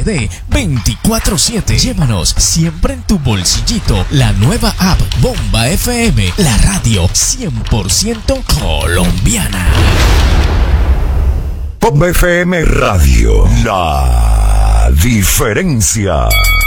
HD 24/7. Llévanos siempre en tu bolsillito la nueva app Bomba FM, la radio 100% colombiana. Bomba FM Radio, la diferencia.